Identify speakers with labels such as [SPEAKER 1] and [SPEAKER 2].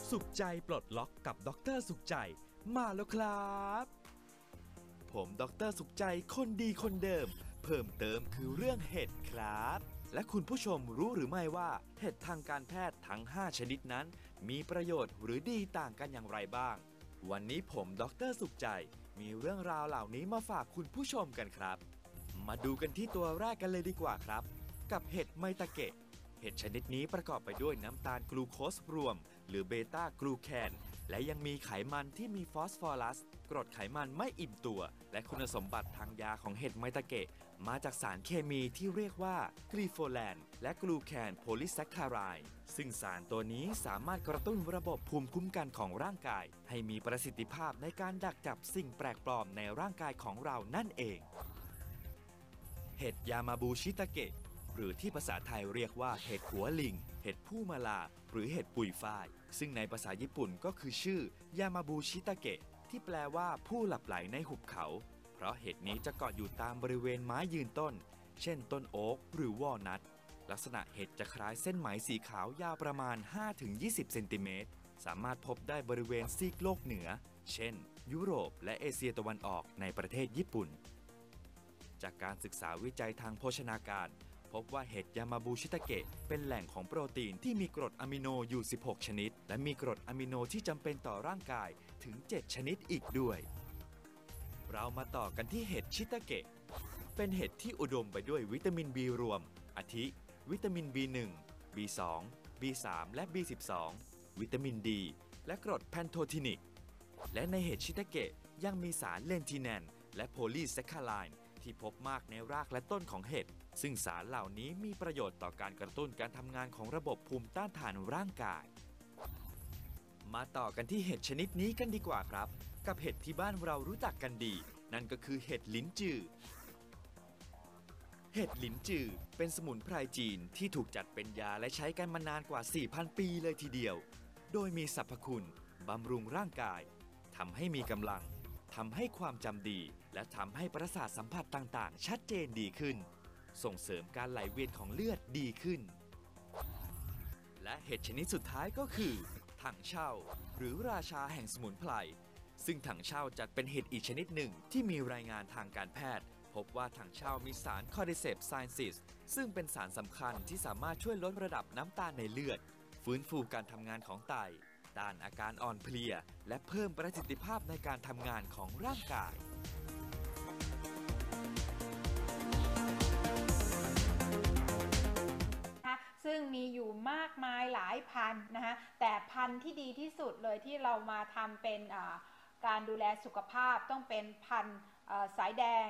[SPEAKER 1] สุขใจปลดล็อกกับดรสุขใจมาแล้วครับผมดรสุขใจคนดีคนเดิมเพิ่มเติมคือเรื่องเห็ดครับและคุณผู้ชมรู้หรือไม่ว่าเห็ดทางการแพทย์ทั้ง5ชนิดนั้นมีประโยชน์หรือดีต่างกันอย่างไรบ้างวันนี้ผมดรสุขใจมีเรื่องราวเหล่านี้มาฝากคุณผู้ชมกันครับมาดูกันที่ตัวแรกกันเลยดีกว่าครับกับเห็ดไมตาเกะเห็ดชนิดนี้ประกอบไปด้วยน้ำตาลกลูโคสรวมหรือเบต้ากลูแคนและยังมีไขมันที่มีฟอสฟอรัสกรดไขมันไม่อิ่มตัวและคุณสมบัติทางยาของเห็ดไมตาเกะมาจากสารเคมีที่เรียกว่ากลีโฟแลนและกลูแคนโพลิแซคคาไรด์ซึ่งสารตัวนี้สามารถกระตุ้นระบบภูมิคุ้มกันของร่างกายให้มีประสิทธิภาพในการดักจับสิ่งแปลกปลอมในร่างกายของเรานั่นเองเห็ดยามาบูชิตาเกะหรือที่ภาษาไทยเรียกว่าเห็ดหัวลิงเห็ดผู้มาลาหรือเห็ดปุยฝ้ายซึ่งในภาษาญี่ปุ่นก็คือชื่อยามาบูชิตาเกะที่แปลว่าผู้หลับไหลในหุบเขาเพราะเห็ดนี้จะเกาะอยู่ตามบริเวณไม้ยืนต้นเช่นต้นโอ๊กหรือวอลนัทลักษณะเห็ดจะคล้ายเส้นไหมสีขาวยาวประมาณ 5-20 เซนติเมตรสามารถพบได้บริเวณซีกโลกเหนือเช่นยุโรปและเอเชียตะวันออกในประเทศญี่ปุ่นจากการศึกษาวิจัยทางโภชนาการพบว่าเห็ดยามาบูชิตาเกะเป็นแหล่งของโปรตีนที่มีกรดอะมิโนอยู่ 16 ชนิดและมีกรดอะมิโนที่จำเป็นต่อร่างกายถึง 7 ชนิดอีกด้วยเรามาต่อกันที่เห็ดชิตาเกะเป็นเห็ดที่อุดมไปด้วยวิตามิน B รวมอาทิวิตามิน B1 B2 B3 และ B12 วิตามิน D และกรดแพนโททินิกและในเห็ดชิตาเกะยังมีสารเลนทิแนนและโพลีแซคคาไรด์ที่พบมากในรากและต้นของเห็ดซึ่งสารเหล่านี้มีประโยชน์ต่อการกระตุ้นการทำงานของระบบภูมิต้านทานร่างกายมาต่อกันที่เห็ดชนิดนี้กันดีกว่าครับกับเห็ดที่บ้านเรารู้จักกันดีนั่นก็คือเห็ดลิ้นจือเห็ดลิ้นจือเป็นสมุนไพรจีนที่ถูกจัดเป็นยาและใช้กันมานานกว่า 4,000 ปีเลยทีเดียวโดยมีสรรพคุณบำรุงร่างกายทำให้มีกำลังทำให้ความจำดีและทำให้ประสาทสัมผัสต่างๆชัดเจนดีขึ้นส่งเสริมการไหลเวียนของเลือดดีขึ้นและเห็ดชนิดสุดท้ายก็คือถังเช่าหรือราชาแห่งสมุนไพรซึ่งถังเช่าจัดเป็นเห็ดอีกชนิดหนึ่งที่มีรายงานทางการแพทย์พบว่าถังเช่ามีสารคอร์ดิเซปไซนซิสซึ่งเป็นสารสำคัญที่สามารถช่วยลดระดับน้ำตาลในเลือดฟื้นฟูการทำงานของไตต้านอาการอ่อนเพลียและเพิ่มประสิทธิภาพในการทำงานของร่างกาย
[SPEAKER 2] ซึ่งมีอยู่มากมายหลายพันธุ์นะคะแต่พันธุ์ที่ดีที่สุดเลยที่เรามาทำเป็นการดูแลสุขภาพต้องเป็นพันธุ์สายแดง